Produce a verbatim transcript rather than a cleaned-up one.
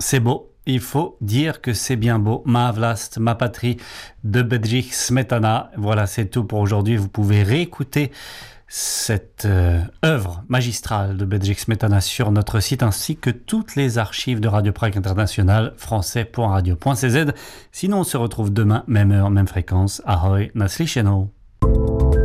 C'est beau. Il faut dire que c'est bien beau. Ma Vlast, ma patrie de Bedřich Smetana. Voilà, c'est tout pour aujourd'hui. Vous pouvez réécouter cette euh, œuvre magistrale de Bedřich Smetana sur notre site ainsi que toutes les archives de Radio Prague International, français point radio point c z. Sinon, on se retrouve demain, même heure, même fréquence. Ahoj, naslyšenou.